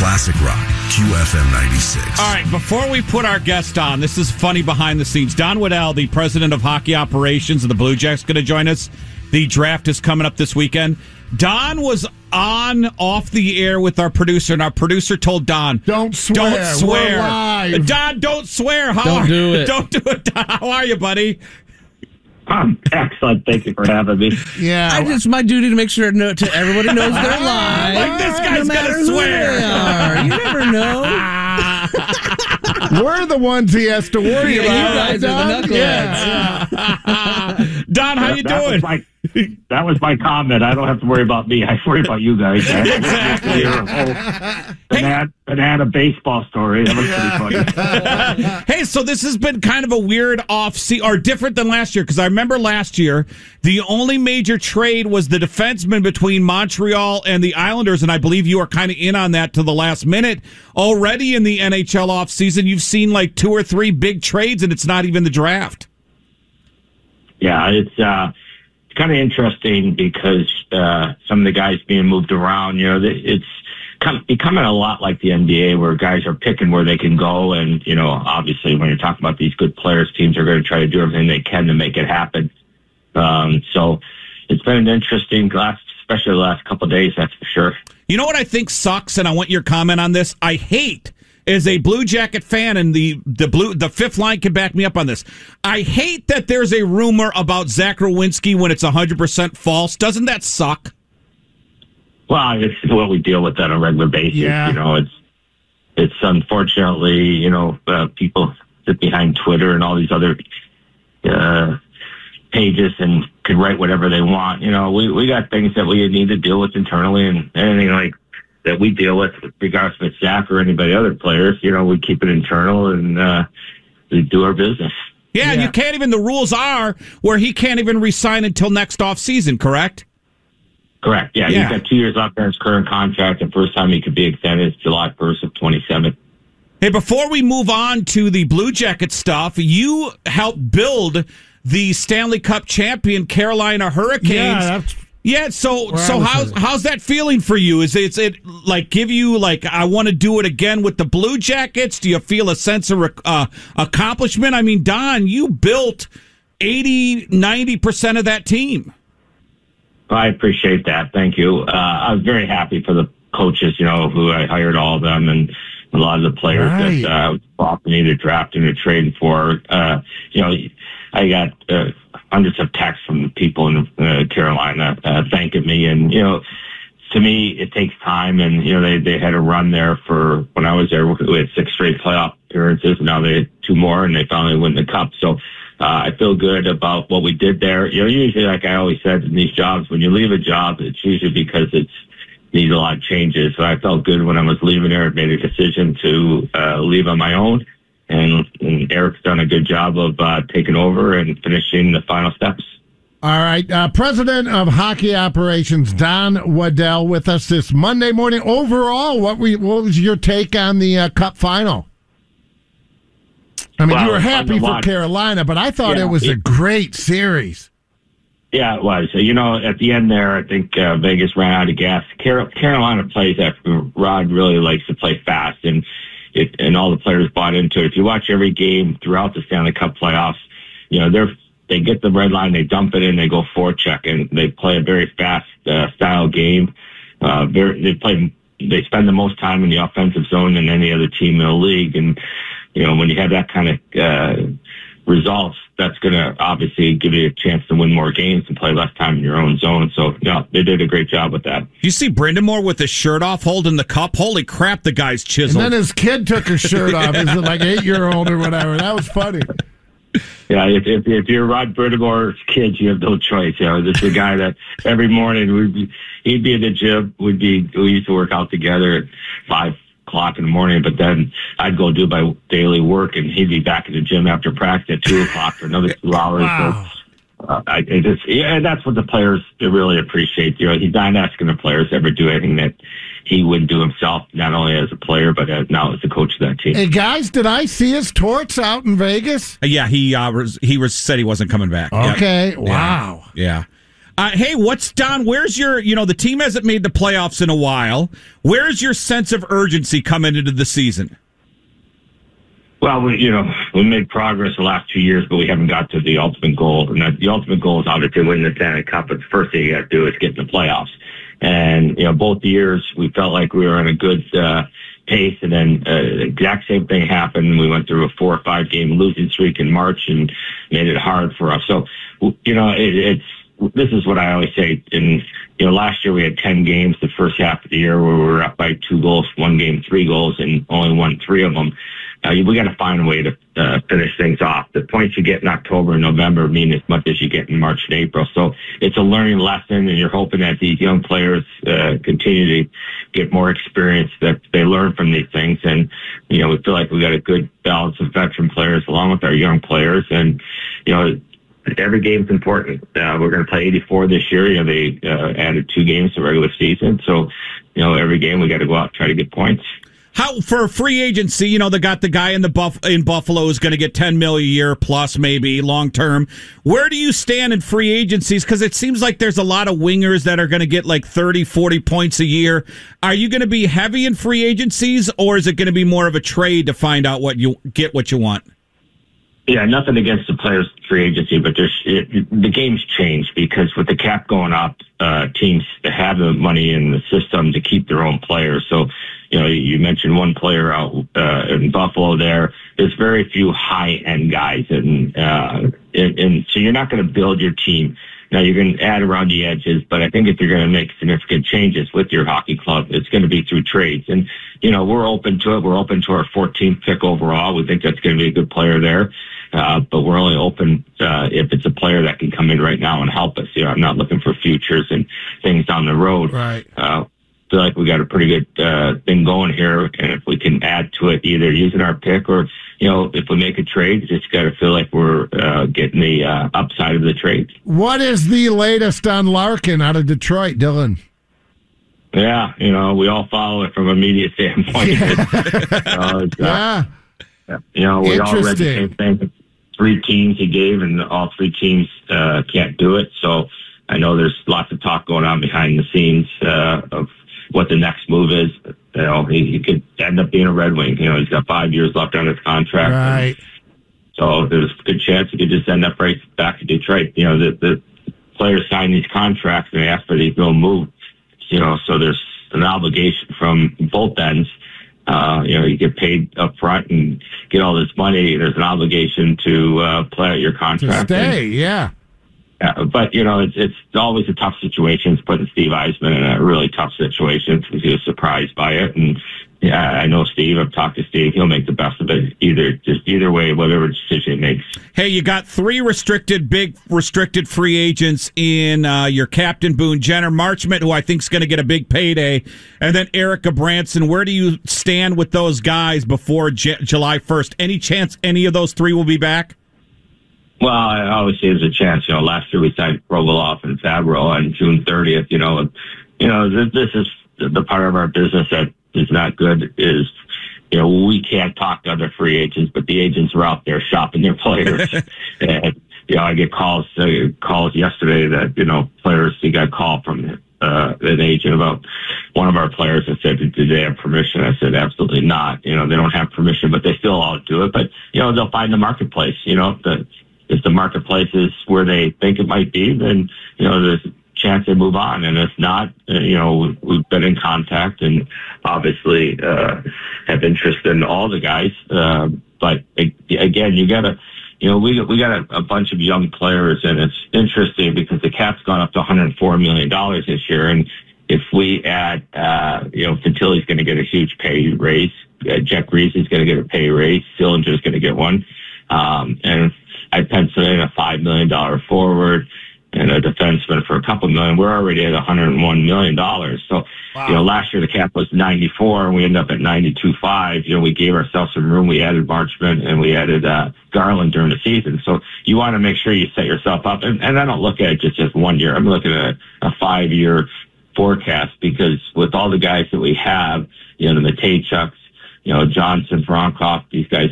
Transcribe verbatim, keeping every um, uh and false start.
Classic Rock, Q F M ninety-six. All right, before we put our guest on, this is funny behind the scenes. Don Waddell, the president of hockey operations of the Blue Jackets, going to join us. The draft is coming up this weekend. Don was on off the air with our producer, and our producer told Don, "Don't swear. Don't swear. We're live. Don, don't swear. How don't are, do it. Don't do it, Don. How are you, buddy?" Um, excellent. Thank you for having me. Yeah, I, it's my duty to make sure no, to everybody knows they're live. Like this guy's no gonna swear. They are. You never know. we're the ones he has to worry Yeah, about. you guys are the knuckleheads. Yeah. Yeah. Don, how that, you that doing? Was my, that was my comment. I don't have to worry about me. I worry about you guys. Exactly. Your whole banana, banana baseball story. That was pretty funny. Hey, so this has been kind of a weird off season, or different than last year, because I remember last year the only major trade was the defenseman between Montreal and the Islanders, and I believe you are kind of in on that to the last minute. Already in the N H L offseason, you've seen like two or three big trades, and it's not even the draft. Yeah, it's uh, it's kind of interesting because uh, some of the guys being moved around. You know, it's becoming a lot like the N B A, where guys are picking where they can go, and you know, obviously, when you're talking about these good players, teams are going to try to do everything they can to make it happen. Um, so it's been an interesting last, especially the last couple of days. That's for sure. You know what I think sucks, and I want your comment on this. I hate. As a Blue Jacket fan, and the the blue the fifth line can back me up on this, I hate that there's a rumor about Zach Rowinski when it's one hundred percent false. Doesn't that suck? Well, it's what we deal with on a regular basis. Yeah. You know, it's it's unfortunately, you know, uh, people sit behind Twitter and all these other uh, pages and can write whatever they want. You know, we, we got things that we need to deal with internally, and anything like that we deal with, regardless if it's Zach or anybody other players, you know, we keep it internal and uh, we do our business. Yeah, Yeah. and you can't even, the rules are where he can't even resign until next offseason, correct? Correct. Yeah, Yeah. he's got two years left on his current contract. The first time he could be extended is July first of twenty-seven. Hey, before we move on to the Blue Jacket stuff, you helped build the Stanley Cup champion Carolina Hurricanes. Yeah, that's Yeah, so Where so I was how's at. how's that feeling for you? Is it, is it like give you like I want to do it again with the Blue Jackets? Do you feel a sense of uh, accomplishment? I mean, Don, you built eighty, ninety percent of that team. I appreciate that. Thank you. Uh, I was very happy for the coaches, you know, who I hired all of them, and a lot of the players Right. that uh, offered me to draft and to trade for. Uh, you know, I got uh, hundreds of texts from people in uh, Carolina uh, thanking me, and you know, to me, it takes time, and you know, they they had a run there for when I was there. We had six straight playoff appearances, and now they had two more, and they finally win the cup. So. Uh, I feel good about what we did there. You know, usually, like I always said in these jobs, when you leave a job, it's usually because it's needs a lot of changes. So I felt good when I was leaving there. I made a decision to uh, leave on my own, and, and Eric's done a good job of uh, taking over and finishing the final steps. all right. Uh, President of Hockey Operations Don Waddell with us this Monday morning. Overall, what we what was your take on the uh, Cup final? I mean, Well, you were it was happy fun to for watch. Carolina, but I thought Yeah, it was it- a great series. Yeah, it was. You know, at the end there, I think uh, Vegas ran out of gas. Car- Carolina plays after Rod really likes to play fast, and it, and all the players bought into it. If you watch every game throughout the Stanley Cup playoffs, you know, they're they get the red line, they dump it in, they go forecheck, and they play a very fast uh, style game. Uh, very, they play, they spend the most time in the offensive zone than any other team in the league, and you know, when you have that kind of uh, results, that's going to obviously give you a chance to win more games and play less time in your own zone. So, yeah, they did a great job with that. You see Brindamore with his shirt off holding the cup? Holy crap, the guy's And chiseled. then his kid took his shirt off. He's like eight year old or whatever. That was funny. Yeah, if, if, if you're Rod Brind'Amore's kids, you have no choice. You know, this is a guy that every morning would be, he'd be in the gym. Would be we used to work out together at five o'clock in the morning, but then I'd go do my daily work, and he'd be back in the gym after practice at two o'clock for another two hours. Wow. So, uh, I, it just, yeah, and that's what the players really appreciate. You know, he's not asking the players to ever do anything that he wouldn't do himself, not only as a player, but as, now as the coach of that team. Hey, guys, did I see his torts out in Vegas? yeah, he uh, was, he was said he wasn't coming back. Yep. Okay. Wow. Yeah. Uh, hey, what's Don? Where's your? You know, the team hasn't made the playoffs in a while. Where's your sense of urgency coming into the season? Well, we, you know, we made progress the last two years, but we haven't got to the ultimate goal. And that, the ultimate goal is obviously win the Stanley Cup. But the first thing you got to do is get in the playoffs. And you know, both years we felt like we were on a good uh, pace, and then uh, the exact same thing happened. We went through a four or five game losing streak in March and made it hard for us. So, you know, it, it's this is what I always say. In you know, last year we had ten games the first half of the year where we were up by two goals, one game, three goals, and only won three of them. Uh, we got to find a way to uh, finish things off. The points you get in October and November mean as much as you get in March and April. So it's a learning lesson, and you're hoping that these young players uh, continue to get more experience, that they learn from these things. And, you know, we feel like we got a good balance of veteran players along with our young players. And, you know, every game's important. Uh, we're going to play eighty-four this year. You know, they uh, added two games to the regular season. So, you know, every game we got to go out and try to get points. How for free agency? You know, they got the guy in the buff in Buffalo who's going to get ten million a year plus, maybe long term. Where do you stand in free agencies? Because it seems like there's a lot of wingers that are going to get like thirty, forty points a year. Are you going to be heavy in free agencies, or is it going to be more of a trade to find out what you get, what you want? Yeah, nothing against the players' free agency, but there's it, the game's changed because with the cap going up, uh, teams have the money in the system to keep their own players. So, you know, you mentioned one player out uh, in Buffalo there. There's very few high-end guys, and, uh, and, and so you're not going to build your team. Now, you're going to add around the edges, but I think if you're going to make significant changes with your hockey club, it's going to be through trades. And, you know, we're open to it. We're open to our fourteenth pick overall. We think that's going to be a good player there. Uh, but we're only open uh, if it's a player that can come in right now and help us. You know, I'm not looking for futures and things down the road. Right. Uh, feel like we got a pretty good uh, thing going here, and if we can add to it, either using our pick or, you know, if we make a trade, just got to feel like we're uh, getting the uh, upside of the trade. What is the latest on Larkin out of Detroit, Dylan? Yeah, you know, we all follow it from a media standpoint. Yeah. uh, it's, uh, yeah. You know, we all read the same thing. Three teams he gave, and all three teams uh, can't do it. So I know there's lots of talk going on behind the scenes uh, of what the next move is. You know, he, he could end up being a Red Wing. You know, he's got five years left on his contract. Right. So there's a good chance he could just end up right back to Detroit. You know, the, the players sign these contracts and they ask for these no move. You know, so there's an obligation from both ends. Uh, you know, you get paid up front and get all this money. There's an obligation to uh, play out your contract. To stay, and, yeah. Uh, but, you know, it's, it's always a tough situation. It's putting Steve Eisman in a really tough situation because he was surprised by it. And, yeah, I know Steve. I've talked to Steve. He'll make the best of it. Either, just either way, whatever decision he makes. Hey, you got three restricted, big restricted free agents in uh, your captain, Boone Jenner, Marchment, who I think is going to get a big payday, and then Erica Branson. Where do you stand with those guys before J- July first? Any chance any of those three will be back? Well, I always say there's a chance. You know, last year we signed Rogoloff and Fabro on June thirtieth. You know, and, you know, this, this is the part of our business that is not good. Is, you know, we can't talk to other free agents, but the agents are out there shopping their players. And, you know, I get calls uh, calls yesterday that, you know, players, you got a call from uh, an agent about one of our players and said, did they have permission? I said, absolutely not. You know, they don't have permission, but they still all do it. But, you know, they'll find the marketplace. You know, the, if the marketplace is where they think it might be, then, you know, there's a chance they move on. And if not, uh, you know, we've been in contact and obviously uh, have interest in all the guys. Uh, but again, you got to, you know, we we got a, a bunch of young players, and it's interesting because the cap's gone up to one hundred four million dollars this year. And if we add, uh, you know, Fantilli's going to get a huge pay raise. Uh, Jack Reese is going to get a pay raise. Sillinger's going to get one. Um, and I penciled in a five million dollars forward and a defenseman for a couple million. We're already at one hundred one million dollars. So, wow. You know, last year the cap was ninety-four and we ended up at ninety-two point five. You know, we gave ourselves some room. We added Marchment and we added uh, Garland during the season. So you want to make sure you set yourself up. And, and I don't look at it just as one year. I'm looking at a, a five-year forecast because with all the guys that we have, you know, the Matejchuks, you know, Johnson, Vronkoff, these guys